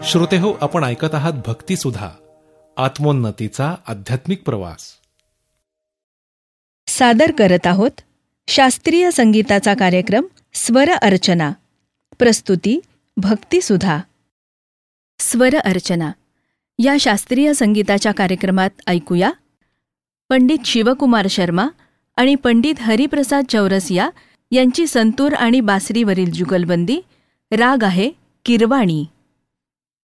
श्रोतेहो, आपण ऐकत आहात भक्तिसुधा, आत्मोन्नतीचा आध्यात्मिक प्रवास. सादर करत आहोत शास्त्रीय संगीताचा कार्यक्रम स्वर अर्चना. प्रस्तुती भक्तिसुधा. स्वर अर्चना या शास्त्रीय संगीताच्या कार्यक्रमात ऐकूया पंडित शिवकुमार शर्मा आणि पंडित हरिप्रसाद चौरसिया यांची संतूर आणि बासरीवरील जुगलबंदी. राग आहे किरवाणी.